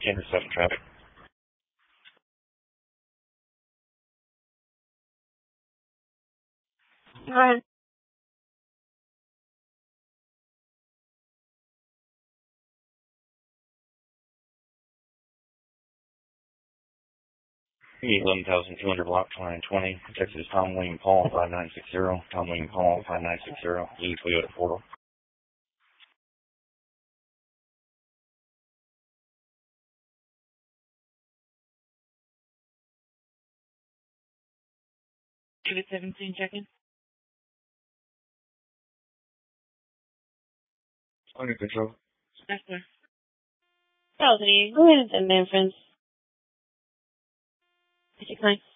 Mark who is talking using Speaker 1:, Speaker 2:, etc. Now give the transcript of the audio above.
Speaker 1: 10-7 traffic.
Speaker 2: Go ahead.
Speaker 1: E 11,200 block 2920. Texas Tom William Paul 5960. Tom William Paul 5960. E Toyota Portal.
Speaker 2: Unit 17, check-in.
Speaker 1: Under control.
Speaker 2: Yes, sir. Go ahead and send the inference. 69.